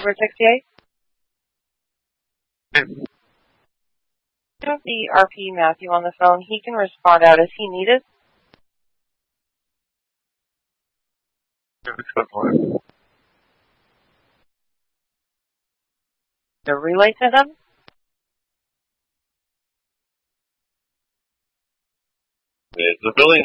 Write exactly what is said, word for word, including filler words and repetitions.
Route sixty-eight? I have the R P Matthew on the phone. He can respond out as he needed. The relay to them? The building